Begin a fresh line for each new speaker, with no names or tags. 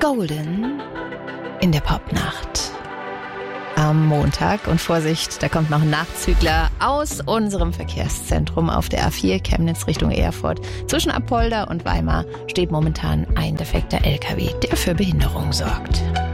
Golden in der Popnacht am Montag. Und Vorsicht, da kommt noch ein Nachzügler aus unserem Verkehrszentrum auf der A4 Chemnitz Richtung Erfurt. Zwischen Apolda und Weimar steht momentan ein defekter LKW, der für Behinderung sorgt.